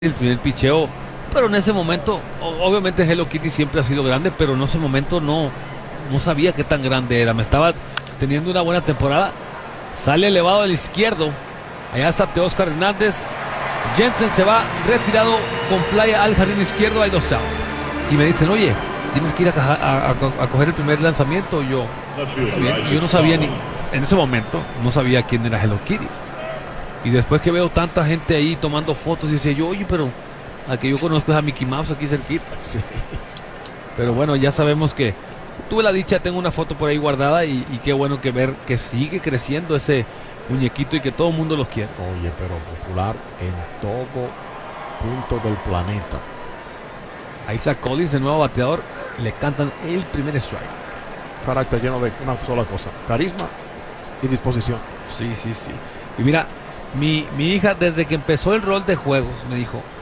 el primer picheo, pero en ese momento, obviamente Hello Kitty siempre ha sido grande, pero en ese momento no sabía qué tan grande era. Me estaba teniendo una buena temporada. Sale elevado al izquierdo. Allá está Teóscar Hernández. Jensen se va retirado con fly al jardín izquierdo. Hay 2 outs. Y me dicen, oye, tienes que ir a coger el primer lanzamiento. Yo no sabía ni, en ese momento, no sabía quién era Hello Kitty. Y después que veo tanta gente ahí tomando fotos, y decía yo, oye, pero al que yo conozco es a Mickey Mouse aquí cerquita. Sí. Pero bueno, ya sabemos que tuve la dicha, tengo una foto por ahí guardada y qué bueno que ver que sigue creciendo ese muñequito y que todo el mundo los quiere. Oye, pero popular en todo punto del planeta. A Isaac Collins, el nuevo bateador, le cantan el primer strike. Carácter lleno de una sola cosa: carisma y disposición. Sí. Y mira, mi hija desde que empezó el rol de juegos me dijo,